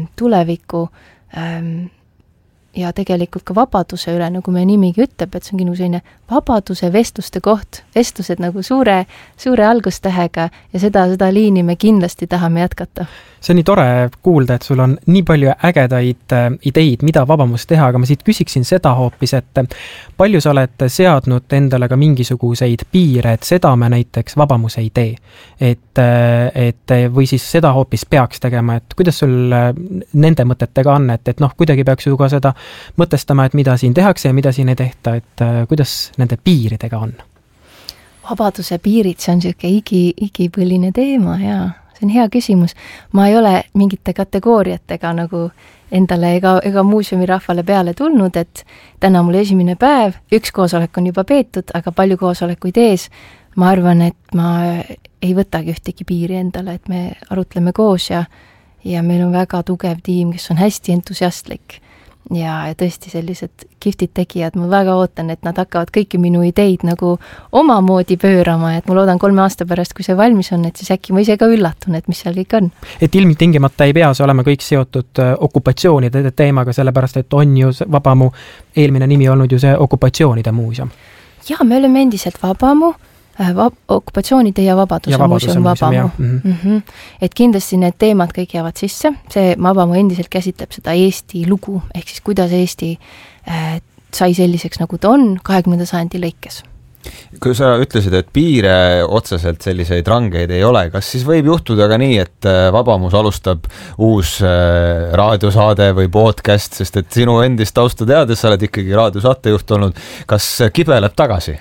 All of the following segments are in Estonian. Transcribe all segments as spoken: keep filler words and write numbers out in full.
tuleviku ähm, ja tegelikult ka vabaduse üle, nagu meie nimigi ütleb, et see ongi nagu selline vabaduse vestluste koht, vestlused nagu suure, suure algustähega ja seda, seda liini me kindlasti tahame jätkata. See on nii tore kuulda, et sul on nii palju ägedaid ideid, mida Vabamus teha, aga ma siit küsiksin seda hoopis, et palju sa oled seadnud endale ka mingisuguseid piire, et seda me näiteks Vabamus ei tee. Et, et, või siis seda hoopis peaks tegema, et kuidas sul nende mõtetega on, et, et noh, kuidagi peaks ju ka seda mõtestama, et mida siin tehakse ja mida siin ei tehta, et kuidas nende piiridega on? Vabaduse piirid, see on siuke igi, igipõline teema ja see on hea küsimus. Ma ei ole mingite kategooriatega nagu endale ega, ega muuseumi rahvale peale tulnud, et täna mul esimene päev, üks koosolek on juba peetud, aga palju koosolekuid ees. Ma arvan, et ma ei võtagi ühtegi piiri endale, et me arutleme koos ja, ja meil on väga tugev tiim, kes on hästi entusiastlik. Ja, ja tõesti sellised kihvtid tegijad, ma väga ootan, et nad hakkavad kõiki minu ideid nagu omamoodi pöörama, et ma loodan kolme aasta pärast, kui see valmis on, et siis äkki ma ise ka üllatun, et mis seal kõik on. Et ilmtingimata ei pea see olema kõik seotud okupatsioonide teemaga, sellepärast, et on ju Vabamu eelmine nimi olnud ju see okupatsioonide muuseum. Ja, me oleme endiselt Vabamu, Vab- okupatsioonide ja vabaduse, ja vabaduse muuseum Vabamu. Mm-hmm. Mm-hmm. Et kindlasti need teemad kõik jäävad sisse. See Vabamu endiselt käsitleb seda Eesti lugu, ehk siis kuidas Eesti äh, sai selliseks, nagu ta on kahekümnenda sajandi lõikes. Kui sa ütlesid, et piire otseselt selliseid rangeid ei ole, kas siis võib juhtuda ka nii, et Vabamus alustab uus äh, raadiosaade või podcast, sest et sinu endist tausta teades, sa oled ikkagi raadiosaatejuht olnud, kas kibeleb tagasi?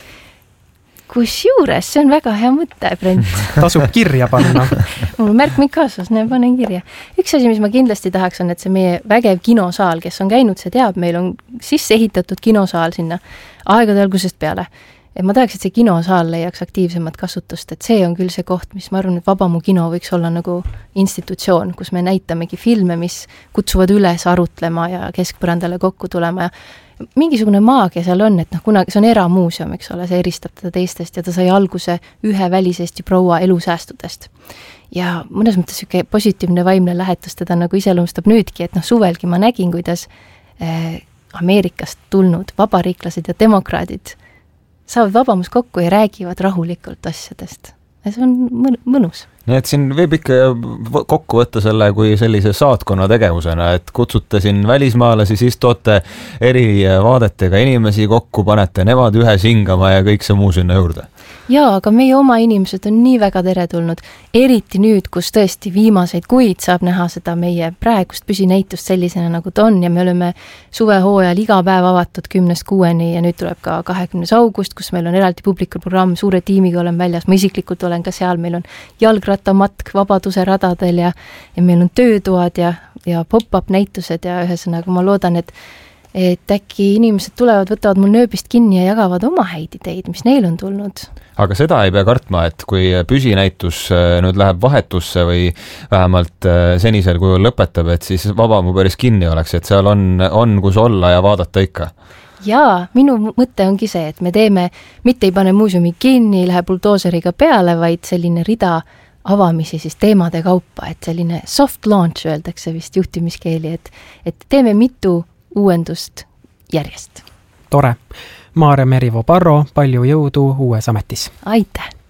Kus juures, see on väga hea mõte, Brent. Tasub kirja panna. Mul märkmik kaasas, ne panen kirja. Üks asi, mis ma kindlasti tahaks, on, et see meie vägev kinosaal, kes on käinud, see teab, meil on sisse ehitatud kinosaal sinna aegade algusest peale. Et ma tahaks, et see kinosaal leiaks aktiivsemat kasutust, et see on küll see koht, mis ma arvan, et Vabamu kino võiks olla nagu institutsioon, kus me näitamegi filme, mis kutsuvad üles arutlema ja keskpõrandale kokku tulema ja mingisugune maagia seal on, et noh, kunagi see on eramuuseum, eks ole, see eristab teda teistest ja ta sai alguse ühe väliseesti proua elusäästudest. Ja mõnes mõttes siuke positiivne vaimne lähetus teda nagu iseloomustab nüüdki, et noh, suvelgi ma nägin, kuidas eh, Ameerikast tulnud vabariiklased ja demokraadid saavad Vabamus kokku ja räägivad rahulikult asjadest. Ja see on mõnus. Nii et siin võib ikka kokku võtta selle kui sellise saatkonna tegevusena, et kutsute siin välismaalasi, siis toote eri vaadetega inimesi kokku, panete nemad ühe singama ja kõik see muu sinna juurde. Jaa, aga meie oma inimesed on nii väga teretulnud, eriti nüüd, kus tõesti viimaseid kuid saab näha seda meie praegust püsinäitust sellisena, nagu ta on ja me oleme suvehooajal iga päev avatud kümnest kuueni ja nüüd tuleb ka kahekümnes august, kus meil on eraldi publikuprogramm, suure tiimiga olen väljas, ma isiklikult olen ka seal, meil on jalgrattamatk Vabaduse radadel ja, ja meil on töötoad ja, ja pop-up näitused ja ühesõnaga ma loodan, et et äkki inimesed tulevad, võtavad mul nööbist kinni ja jagavad oma häid ideid, mis neil on tulnud. Aga seda ei pea kartma, et kui püsinäitus nüüd läheb vahetusse või vähemalt senisel kujul lõpetab, et siis Vabamu päris kinni oleks, et seal on, on kus olla ja vaadata ikka. Jaa, minu mõte ongi see, et me teeme, mitte ei pane muuseumi kinni, läheb buldooseriga peale, vaid selline rida avamisi siis teemade kaupa, et selline soft launch öeldakse vist juhtimiskeeli, et, et teeme mitu uuendust järjest. Tore. Maarja Merivo-Parro, palju jõudu uues ametis. Aitäh!